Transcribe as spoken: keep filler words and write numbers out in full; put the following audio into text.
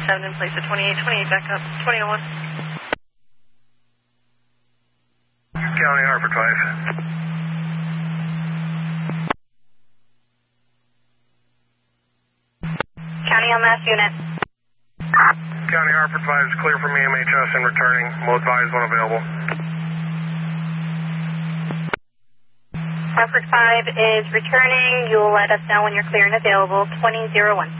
seven in place at twenty-eight twenty-eight, back up, twenty oh one. County Hartford five. County on mass unit. County Hartford five is clear from E M H S and returning. Mode advised when available. Hartford five is returning. You will let us know when you're clear and available. twenty oh one.